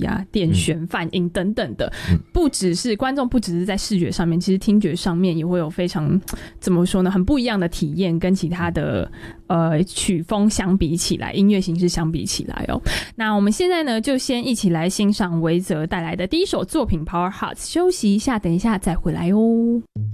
啊、电旋、反应等等的，不只是观众，不只是在视觉上面，其实听觉上面也会有非常怎么说呢，很不一样的体验，跟其他的曲风相比起来，音乐形式相比起来哦。那我们现在呢，就先一起来欣赏维泽带来的第一首作品《Power Hearts》，休息一下，等一下再回来哦。